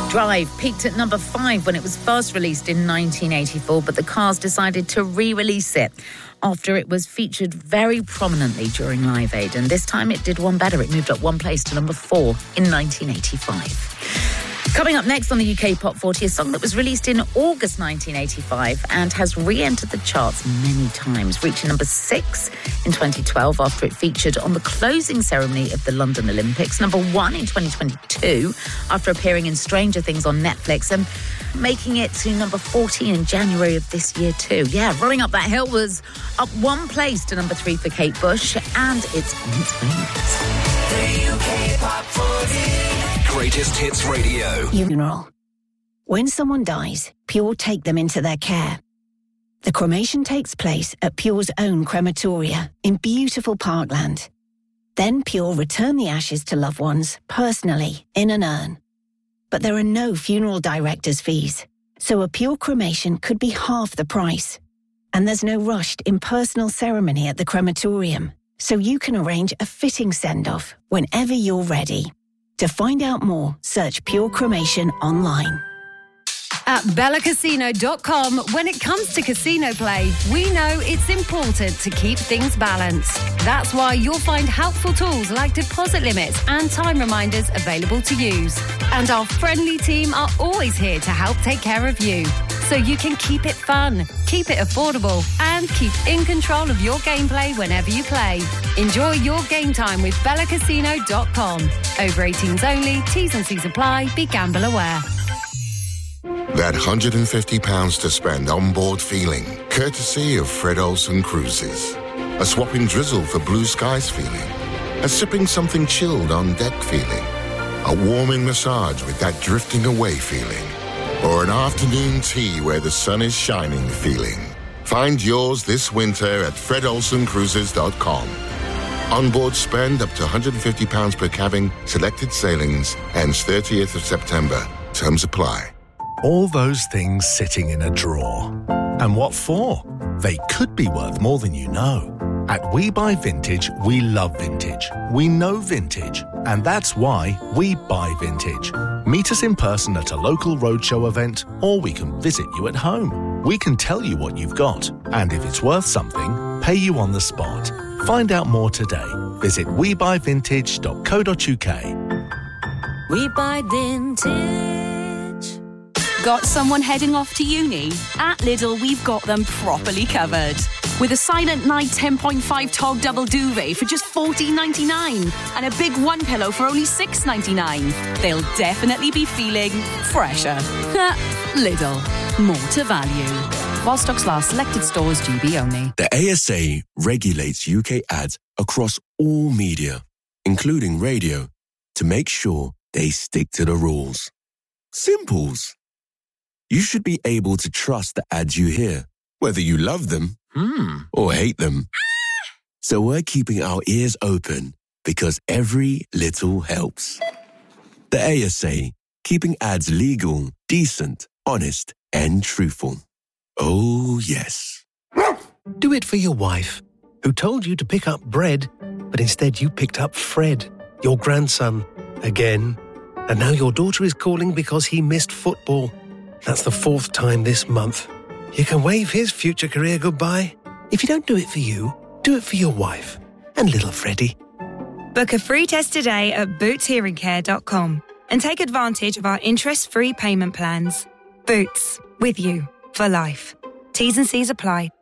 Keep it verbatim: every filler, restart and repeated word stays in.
Drive peaked at number five when it was first released in nineteen eighty-four, but the Cars decided to re-release it after it was featured very prominently during Live Aid. And this time it did one better. It moved up one place to number four in nineteen eighty-five. Coming up next on the U K Pop forty, a song that was released in August nineteen eighty-five and has re-entered the charts many times, reaching number six in twenty twelve after it featured on the closing ceremony of the London Olympics, number one in twenty twenty-two after appearing in Stranger Things on Netflix, and making it to number fourteen in January of this year too. Yeah, Rolling Up That Hill was up one place to number three for Kate Bush, and it's on its way next. The U K Pop forty. Greatest Hits Radio. Funeral. When someone dies, Pure take them into their care. The cremation takes place at Pure's own crematoria in beautiful Parkland. Then Pure return the ashes to loved ones personally in an urn. But there are no funeral director's fees, so a Pure cremation could be half the price. And there's no rushed impersonal ceremony at the crematorium, so you can arrange a fitting send-off whenever you're ready. To find out more, search Pure Cremation online. At Bella Casino dot com, when it comes to casino play, we know it's important to keep things balanced. That's why you'll find helpful tools like deposit limits and time reminders available to use. And our friendly team are always here to help take care of you, so you can keep it fun, keep it affordable, and keep in control of your gameplay whenever you play. Enjoy your game time with Bella Casino dot com. Over eighteens only, T's and C's apply, be gamble aware. That one hundred fifty pounds to spend on board feeling, courtesy of Fred Olsen Cruises. A swapping drizzle for blue skies feeling. A sipping something chilled on deck feeling. A warming massage with that drifting away feeling. Or an afternoon tea where the sun is shining feeling. Find yours this winter at Fred Olsen Cruises dot com. Onboard spend up to one hundred fifty pounds per cabin, selected sailings, ends thirtieth of September. Terms apply. All those things sitting in a drawer. And what for? They could be worth more than you know. At We Buy Vintage, we love vintage. We know vintage. And that's why we buy vintage. Meet us in person at a local roadshow event, or we can visit you at home. We can tell you what you've got. And if it's worth something, pay you on the spot. Find out more today. Visit we buy vintage dot co dot uk. We Buy Vintage. Got someone heading off to uni? At Lidl, we've got them properly covered. With a Silent Night ten point five Tog Double Duvet for just fourteen ninety-nine and a big one pillow for only six ninety-nine. They'll definitely be feeling fresher. Lidl, more to value. While stocks last, selected stores G B only. The A S A regulates U K ads across all media, including radio, to make sure they stick to the rules. Simples. You should be able to trust the ads you hear, whether you love them mm. or hate them. Ah! So we're keeping our ears open because every little helps. The A S A, keeping ads legal, decent, honest, and truthful. Oh, yes. Do it for your wife, who told you to pick up bread, but instead you picked up Fred, your grandson, again. And now your daughter is calling because he missed football. That's the fourth time this month. You can wave his future career goodbye. If you don't do it for you, do it for your wife and little Freddie. Book a free test today at boots hearing care dot com and take advantage of our interest-free payment plans. Boots, with you for life. T's and C's apply.